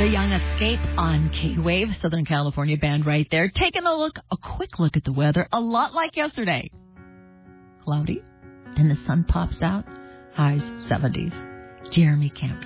The Young Escape on K-Wave, Southern California band right there. Taking a quick look at the weather, a lot like yesterday. Cloudy, then the sun pops out, highs 70s. Jeremy Camp.